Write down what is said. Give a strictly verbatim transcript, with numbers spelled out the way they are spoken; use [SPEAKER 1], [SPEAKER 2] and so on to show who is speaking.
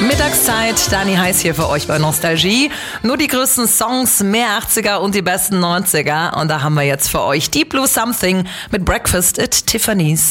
[SPEAKER 1] Mittagszeit, Dani Heiß hier für euch bei Nostalgie. Nur die größten Songs, mehr achtziger und die besten neunziger. Und da haben wir jetzt für euch Deep Blue Something mit Breakfast at Tiffany's.